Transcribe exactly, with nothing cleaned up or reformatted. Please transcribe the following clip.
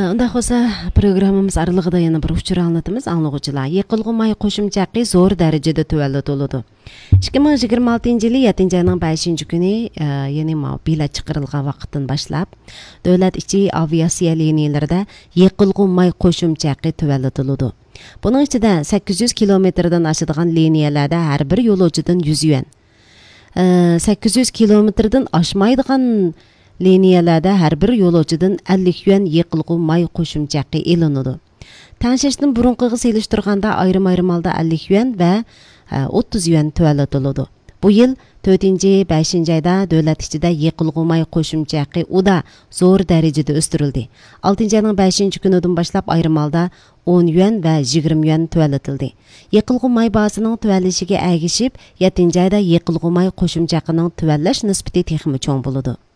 Unda bo'lsa, programmamiz aralığıda yana bir uçur anlatımız anlıqçılar. Yıqılğı may qo'shimchasi zo'r darajada tuvallatıldı. ikki ming yigirma oltinchi yili yettinchi ayning beshinchi kuni, ya'ni ma bilet chiqarilgan vaqtdan boshlab, davlat ichi aviasiya liniyalarida yıqılğı may qo'shimchasi tuvallatıldı. Buning ichida sakkiz yuz kilometrdan oshadigan liniyalarda har bir yo'lovchidan yuz yuan, sakkiz yuz kilometrdan oshmaydigan liniyalarda har bir yo'lovchidan ellik yuan yıqılğı may qo'shimchasi e'linadi. Tanishishdan burunqiga selishtirganda ayrim-ayrim holda ellik yuan va o'ttiz yuan tuvallatıldı. Bu yil to'rtinchi beshinchi oyda davlat ichida yıqılğı may qo'shimchasi uda zo'r darajada o'stirildi. oltinchi oyning beshinchi kunidan boshlab ayrim holda o'n yuan va yigirma yuan tuvallatildi. Yıqılğı may bahosining tuvallashiga ergishib, yettinchi oyda yıqılğı may qo'shimchasining tuvallash nisbati texmi cho'ng bo'ladi.